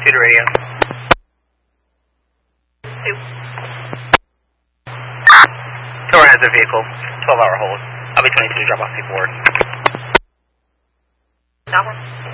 Computer radio. 2. Tower has a vehicle. 12-hour hold. I'll be 22 to drop off paperwork. Tower.